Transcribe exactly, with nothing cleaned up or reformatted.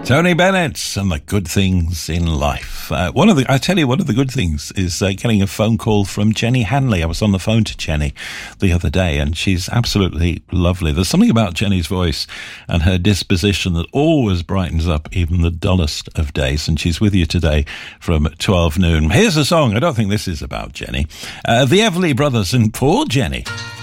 Tony Bennett and the good things in life. Uh, one of the, I tell you, one of the good things is uh, getting a phone call from Jenny Hanley. I was on the phone to Jenny the other day, and she's absolutely lovely. There's something about Jenny's voice and her disposition that always brightens up even the dullest of days. And she's with you today from twelve noon. Here's a song. I don't think this is about Jenny. Uh, the Everly Brothers and Poor Jenny.